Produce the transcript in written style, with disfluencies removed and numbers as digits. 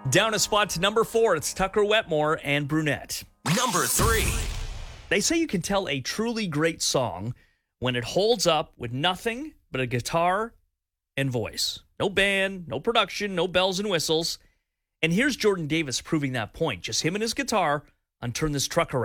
Down a spot to number 4, it's Tucker Wetmore and Brunette. Number 3. They say you can tell a truly great song when it holds up with nothing but a guitar and voice. No band, no production, no bells and whistles. And here's Jordan Davis proving that point. Just him and his guitar on Turn This Truck Around.